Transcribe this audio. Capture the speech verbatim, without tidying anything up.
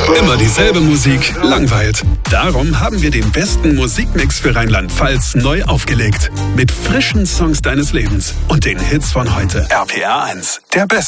Immer dieselbe Musik langweilt. Darum haben wir den besten Musikmix für Rheinland-Pfalz neu aufgelegt. Mit frischen Songs deines Lebens und den Hits von heute. R P R eins, der Beste.